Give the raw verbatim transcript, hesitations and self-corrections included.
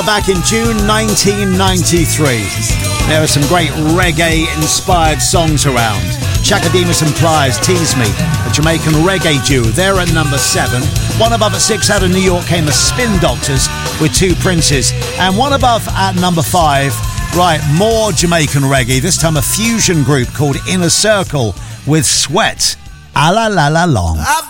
Back in June nineteen ninety-three, there are some great reggae-inspired songs around. Chaka Demus and Pliers, Tease Me, a Jamaican reggae duo. They're at number seven. One above at six out of New York came the Spin Doctors with Two Princes. And one above at number five, right, more Jamaican reggae, this time a fusion group called Inner Circle with Sweat. A la la la long. I've